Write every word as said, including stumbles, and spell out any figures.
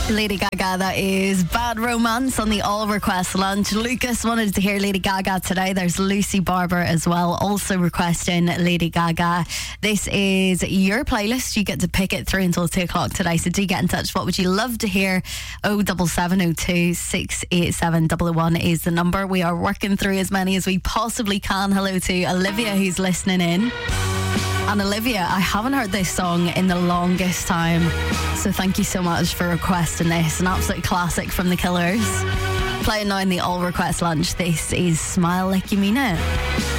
Lady Gaga, that is Bad Romance on the All Request Lunch. Lucas wanted to hear Lady Gaga today. There's Lucy Barber as well, also requesting Lady Gaga. This is your playlist. You get to pick it through until two o'clock today, so do get in touch. What would you love to hear? oh seven seven oh two, six eight seven, double oh one is the number. We are working through as many as we possibly can. Hello to Olivia, who's listening in. And Olivia, I haven't heard this song in the longest time, so thank you so much for requesting this. An absolute classic from The Killers. Playing now in the All Request Lunch, this is Smile Like You Mean It.